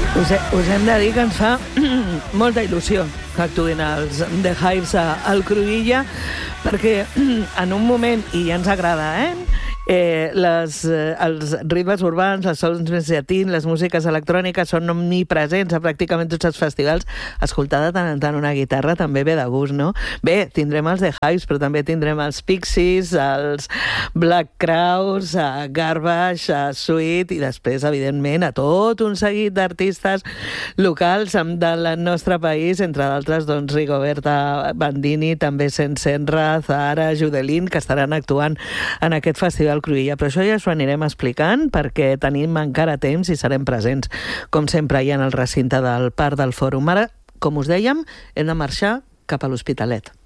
Us hem de dir que ens fa molta il·lusió que actuïn els The Hives al Cruïlla, perquè en un moment, i ja ens agrada, els ritmes urbans, els sons més llatins, les músiques electròniques són omnipresents a pràcticament tots els festivals. Escoltar de tant en tant una guitarra també ve de gust, no? Bé, tindrem els The Hives, però també tindrem els Pixies, els Black Crowes, Garbage, Sweet, i després, evidentment, a tot un seguit d'artistes locals del nostre país, entre d'altres, doncs, Rigoberta Bandini, també Senra, Zahara, Judelín, que estaran actuant en aquest festival Cruïlla. Però això ja us ho anirem explicant perquè tenim encara temps i serem presents, com sempre, hi en el recinte del Parc del Fòrum. Ara, com us dèiem, hem de marxar cap a l'Hospitalet.